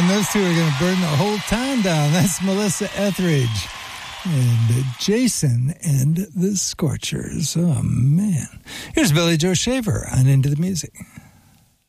those two are going to burn the whole town down. That's Melissa Etheridge and Jason and the Scorchers. Oh, man. Here's Billy Joe Shaver on Into the Music.